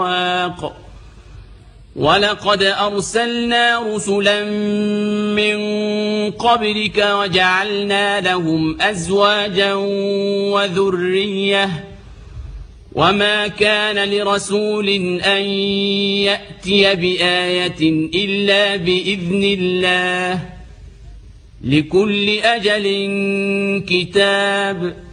ولقد أرسلنا رسلا من قبلك وجعلنا لهم أزواجا وذرية وما كان لرسول أن يأتي بآية إلا بإذن الله لكل أجل كتاب